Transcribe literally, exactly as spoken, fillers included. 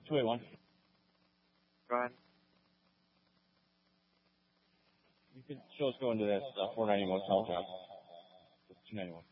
two eight one. Go ahead. You could show us going to that uh, four ninety-one hotel job. two ninety-one.